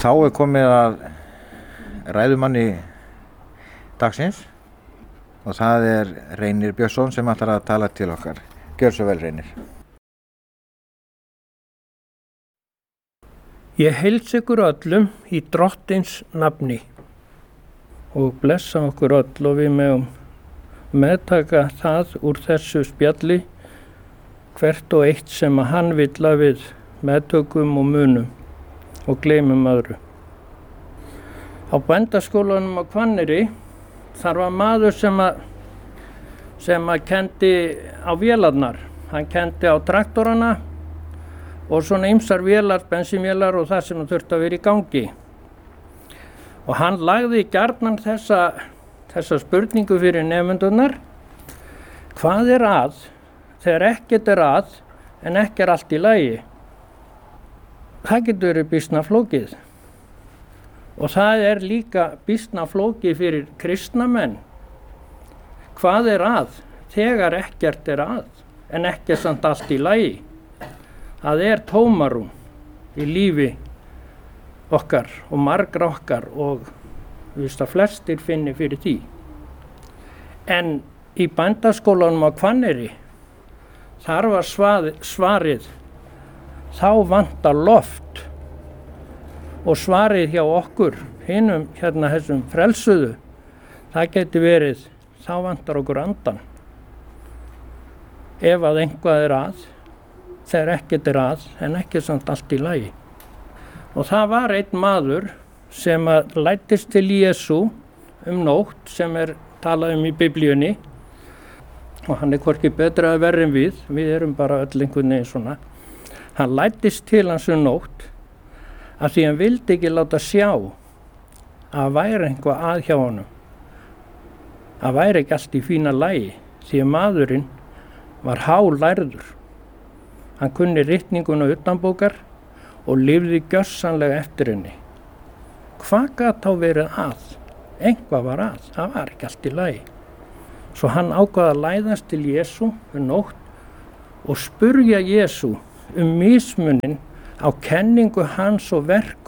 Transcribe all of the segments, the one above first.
Þá komið að ræðumanni dagsins og það Reynir Björnsson sem ætlar að tala til okkar. Gjör svo vel, Reynir. Ég heilsa ykkur öllum í Drottins nafni og blessa okkur öll og við megum meðtaka það úr þessu spjalli hvert og eitt sem að hann vill að við meðtökum og munum og gleymum öðru. Á bændaskólanum á Hvanneyri þar var maður sem að kendi á vélarnar. Hann kendi á traktorana og svona ýmsar vélar, bensínvélar og það sem þurfti að vera í gangi. Og hann lagði gjarnan þessa spurningu fyrir nemendurnar: hvað að þegar ekkert að en ekki allt í lagi? Það getur verið býsna flókið. Og það líka býsna flókið fyrir kristna menn. Hvað að þegar ekkert að en ekki samt allt í lagi? Það tómarúm í lífi okkar og margra okkar og við veist að flestir finni fyrir því. En í bændaskólanum á Hvanneyri, þar var svarið: þá vantar loft. Og svarið hjá okkur, hinum þessum frelsuðu, það geti verið: þá vantar okkur andan. Ef að eitthvað að, þegar ekkert að, en ekki samt allt í lagi. Og það var einn maður sem læddist til Jesú nótt, sem talað í Biblíunni. Og hann hvorki betra að verri en við erum bara öll einhvern veginn svona. Hann læddist til hans nótt af því hann vildi ekki láta sjá að væri eitthvað að hjá honum. Það væri ekki allt í fína lagi, því að maðurinn var hálærður. Hann kunni ritninguna utanbókar og lifði gjörsamlega eftir henni. Hvað gat þá verið að? Eitthvað var að, það var ekki allt í lagi. Svo hann ákvað að læðast til Jesú nótt og spurja Jesú mismunin á kenningu hans og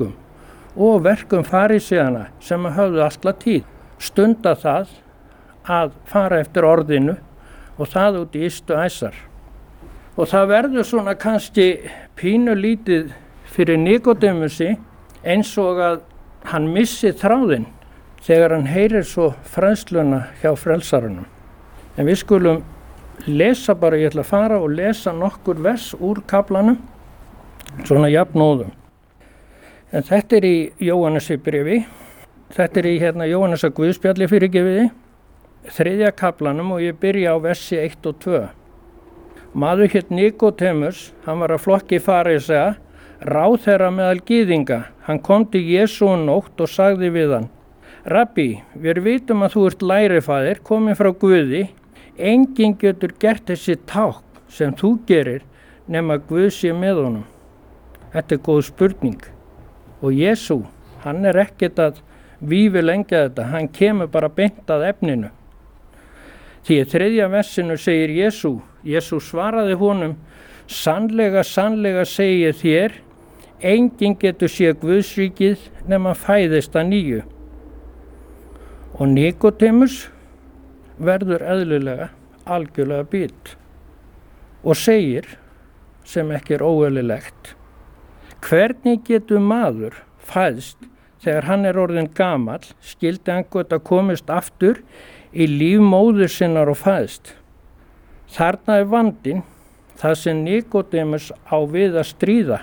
verkum faríseana sem höfðu alla tíð stunda það að fara eftir orðinu og það út í ystu æsar. Og það verður svona kannski pínulítið fyrir Nikodémusi, eins og að hann missi þráðinn þegar hann heyrir svo fræðsluna hjá frelsarunum. En við skulum lesa bara, ég ætla að fara og lesa nokkur vers úr kaflanum, svona jafnóðum. En þetta í Jóhannesarbréfi, þetta í Jóhannesar Guðspjalli fyrirgefiði, 3. kaflanum, og ég byrja á versi 1 og 2. Maður hét Nikodémus, hann var af flokki farísea, ráðherra meðal gyðinga. Hann kom til Jesú nótt og sagði við hann: Rabbi, við vitum að þú ert lærifaðir, kominn frá Guði. Enginn getur gert þessi tákn sem þú gerir nema Guð sé með honum. Þetta góð spurning. Og Jesú, hann ekkert að vífilengja þetta, hann kemur bara beint að efninu. Því í 3. versinu segir Jesú svaraði honum: sannlega, sannlega segi ég þér, enginn getur séð Guðsríkið nema fæðist að nýju. Og Nikodémus verður eðlilega algjörlega bit og segir, sem ekki óeðlilegt: hvernig getur maður fæðst þegar hann orðinn gamall? Skyldi hann geta komist aftur í líf móður sinnar og fæðst? Þarna vandinn, það sem Nikodémus á við að stríða.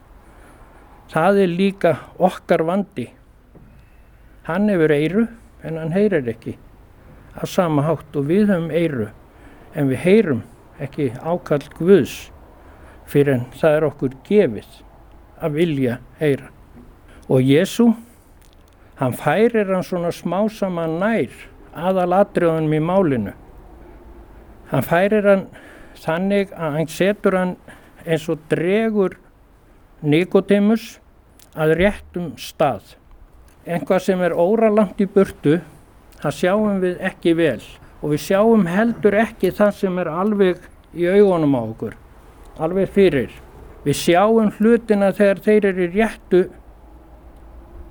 Það líka okkar vandi. Hann hefur eyru en hann heyrir ekki á sama hátt og við höfum eyru, en við heyrum ekki ákall Guðs fyrir en það okkur gefið að vilja heyra. Og Jesú, hann færir hann svona smásaman nær aðalatriðunum í málinu. Hann færir hann þannig að hann setur hann eins og dregur Nikodémus að réttum stað. Eitthvað sem óralangt í burtu, það sjáum við ekki vel og við sjáum heldur ekki það sem alveg í augunum á okkur, alveg fyrir. Við sjáum hlutina þegar þeir eru í réttu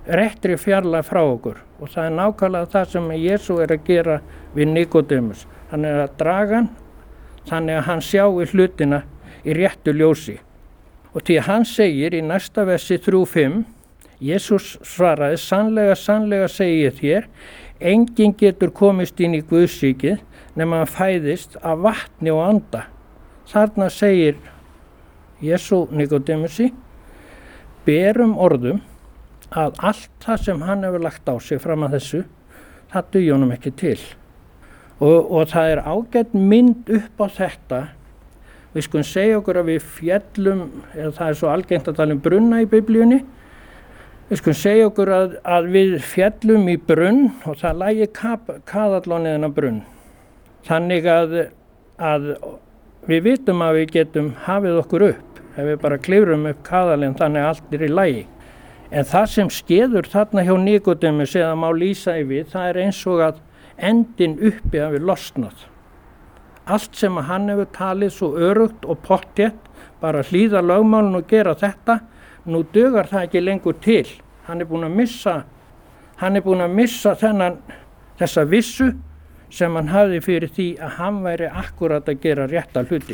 réttri fjarlægð frá okkur og það er nákvæmlega það sem Jesú er að gera við Nikodémus. Hann er að draga hann þannig að hann sjái hlutina í réttu ljósi. Og því hann segir í næsta versi 3:5, Jesús svaraði, sannlega, sannlega segi ég þér, enginn getur komist inn í Guðsríkið nema hann fæðist af vatni og anda. Þarna segir Jesú Nikodémusi berum orðum að allt það sem hann hefur lagt á sig fram að þessu, það dugi honum ekki til. Og það er ágætt mynd upp á þetta. Við skulum segja okkur að við fjallum, eða það er svo algengt að tala brunna í Biblíunni, við skulum segja okkur að við fjallum í brunn og það lægi kaðall á neðan brunn. Þannig að við vitum að við getum hafið okkur upp, ef við bara klifrum upp kaðalinn þannig að allt í lagi. En það sem skeður þarna hjá Nikodémus eða má lýsa yfir, það er eins og að endin uppi hafi losnað. Allt sem hann hefur talið svo örugt og pottþétt, bara hlýða lögmálun og gera þetta, nú dugar það ekki lengur til. Hann er búinn að missa þessa vissu sem hann hafði fyrir því að hann væri akkurat að gera rétta hluti.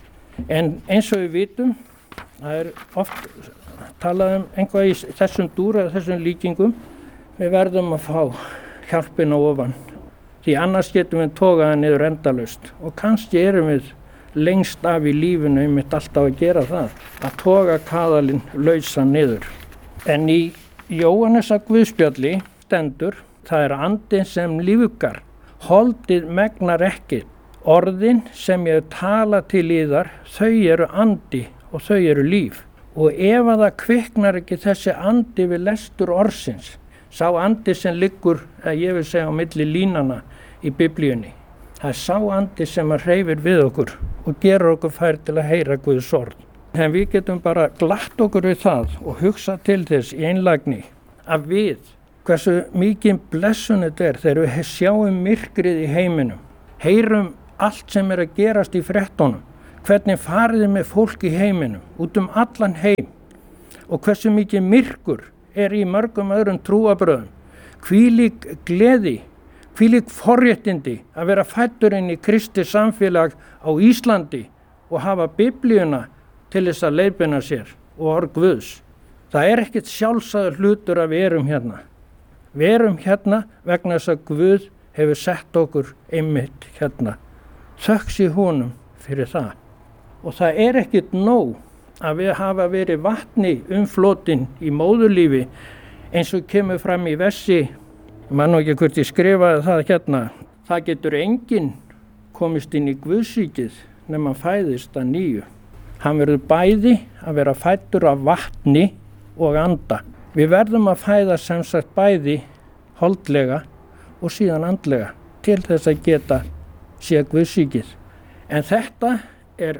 En eins og við vitum, það er oft talað einhvað í þessum dúr eða þessum líkingum, við verðum að fá hjálpina ofan. Því annars getum við togaða niður endalaust og kannski erum við lengst af í lífinu einmitt alltaf að gera það, að toga kaðalinn lausan niður. En í Jóhannesar Guðspjalli stendur, það er andinn sem lífgar, holdið megnar ekki. Orðin sem ég tala til yðar, þau eru andi og þau eru líf. Og ef að það kviknar ekki þessi andi við lestur orðsins, sá andi sem liggur, ég vil segja á milli línana í Biblíunni, það er sá andi sem að hreyfir við okkur og gerur okkur fær til að heyra Guðs orð. En við getum bara glatt okkur við það og hugsa til þess í einlægni að við, hversu mikið blessun þetta er þegar við sjáum myrkrið í heiminum, heyrum allt sem er að gerast í fréttunum, hvernig fariði með fólk í heiminum, út allan heim og hversu mikið myrkur er í mörgum öðrum trúarbrögðum, hvílík gleði, hvílík forréttindi að vera fæddur inn í Kristi samfélag á Íslandi og hafa Biblíuna til þess að leiðbeina sér og orð Guðs. Það er ekkert sjálfsagður hlutur að við erum hérna. Við erum hérna vegna þess að Guð hefur sett okkur einmitt hérna. Þökk sé honum fyrir það. Og það er ekkert nóg að við hafa verið vatni umflotin í móðurlífi eins og kemur fram í versi, ég man nú ekki hvort ég skrifaði það hérna, það getur enginn komist inn í Guðsríkið nema hann fæðist að nýju. Hann verður bæði að vera fæddur af vatni og anda. Við verðum að fæða sem sagt bæði holdlega og síðan andlega til þess að geta séð Guðsríkið. En þetta er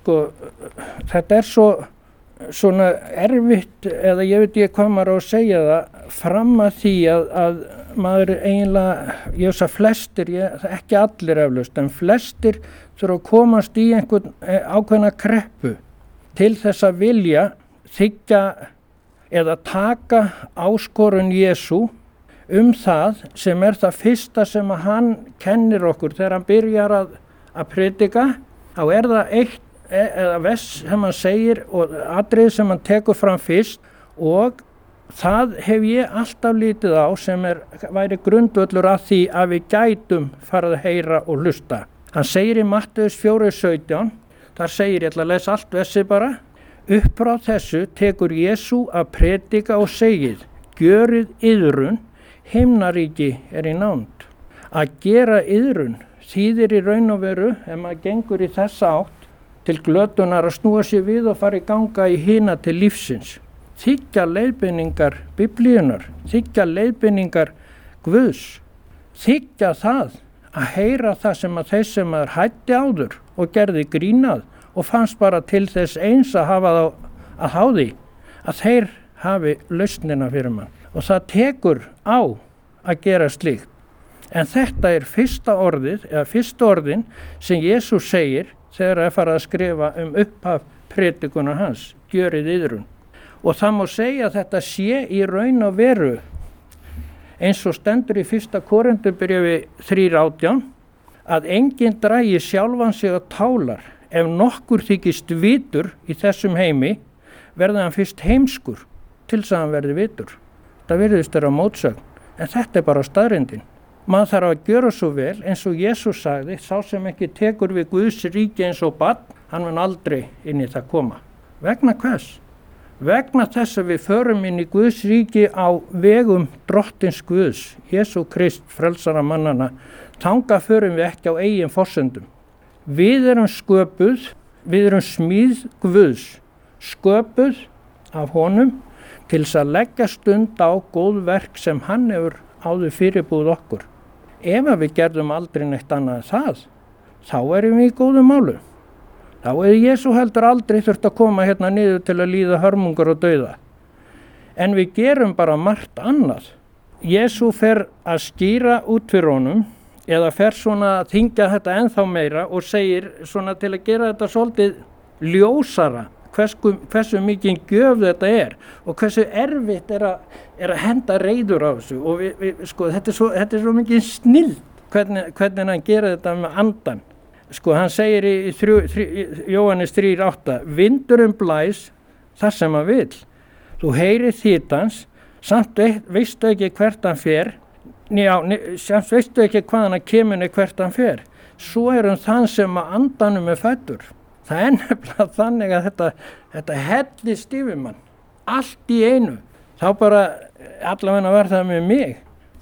svona erfitt, eða ég veit ekki hvað maður á að segja það, fram að því að maður eiginlega, ég veist að flestir, ekki allir eflaust, en flestir þurfa að komast í einhvern ákveðna kreppu til þess að vilja þiggja eða taka áskorun Jesú það sem er það fyrsta sem að hann kennir okkur þegar hann byrjar að predika. Þá er það eitt eða vers sem hann segir og atriði sem hann tekur fram fyrst og það hef ég alltaf lítið á sem væri grundvöllur að því að við gætum farið að heyra og hlusta. Hann segir í Matteus 4:17, þar segir, ég ætla að lesa allt versið bara, upp frá þessu tekur Jesú að predika og segir, gjörið iðrun, himnaríki er í nánd. Að gera iðrun þýðir í raun og veru, ef maður gengur í þessa átt, til glötunar að snúa sér við og fara í ganga í hina til lífsins. Þiggja leiðbeiningar Biblíunar, þiggja leiðbeiningar Guðs, þiggja það að heyra það sem að þeir sem maður hætti áður og gerði grínað og fannst bara til þess eins að hafa þá að háði, að þeir hafi lausnina fyrir mann. Og það tekur á að gera slíkt. En þetta er fyrsta orðið, eða fyrsta orðin sem Jesús segir þegar það er farið að skrifa upphaf predikunar hans, gjörið iðrun. Og það má segja að þetta sé í raun og veru eins og stendur í 1. Korinthubréfi 3:18 að enginn dragi sjálfan sig á tálar. Ef nokkur þykist vitur í þessum heimi verði hann fyrst heimskur til þess að hann verði vitur. Það virðist vera mótsögn, en þetta er bara staðreyndin. Maður þarf að gjöra svo vel eins og Jesús sagði, sá sem ekki tekur við Guðs ríki eins og barn, hann mun aldrei inn í það koma. Vegna hvers? Vegna þess að við förum inn í Guðs ríki á vegum drottins Guðs, Jesú Krist, frelsara mannana, þangað förum við ekki á eigin forsendum. Við erum sköpuð, við erum smíð Guðs, sköpuð af honum til þess að leggja stund á góð verk sem hann hefur áður fyrirbúið okkur. Ef við gerðum aldrei neitt annað en það, þá erum við í góðum málu. Þá hefði Jesú heldur aldrei þurft að koma hérna niður til að líða hörmungar og dauða. En við gerum bara margt annað. Jesú fer að skýra út fyrir honum, eða fer svona að þyngja þetta ennþá meira og segir svona til að gera þetta svolítið ljósara, hversu mikið gjöf þetta er og hversu erfitt er að henda reiður á þessu. Og sko, þetta er svo mikið snill hvernig hann gera þetta með andan. Sko, hann segir í Jóhannes 3:8, vindurinn blæs þar sem hann vill. Þú heyrir þýt hans, samt veistu ekki hvert hann fer, samt veistu ekki hvaðan hann kemur niður hvert hann fer. Svo er þann sem að andanum er fæddur. Það er nefnilega þannig að þetta hellist yfir mann, allt í einu. Þá bara, allavega var það með mig,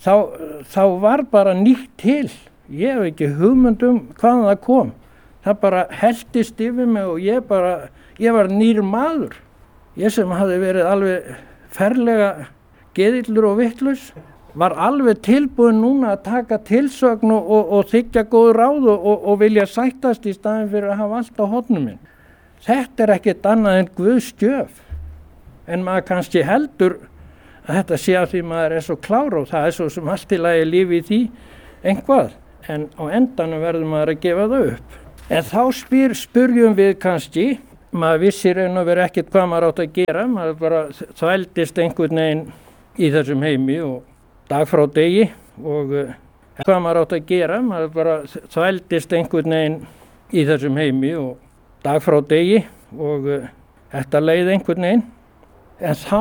þá var bara nýtt til. Ég hef ekki hugmynd hvaðan það kom. Það bara helltist yfir mig og ég var nýr maður. Ég sem hafði verið alveg ferlega geðillur og vitlaus, var alveg tilbúin núna að taka tilsögn og þiggja góð ráð og vilja sættast í staðinn fyrir að hafa allt á hornum minn. Þetta er ekkert annað en Guðs gjöf. En maður kannski heldur að þetta sé að því maður er svo klár og það er svo sem allt í lagi lífi í því einhvað. En á endanum verður maður að gefa það upp. En þá spurjum við kannski, maður vissi raun og veru ekkert hvað maður átt að gera, maður bara þvældist einhvern veginn í þessum heimi og dag frá degi og hvað maður átt að gera, maður bara þvældist einhvern veginn í þessum heimi og dag frá degi og þetta leið einhvern veginn. En þá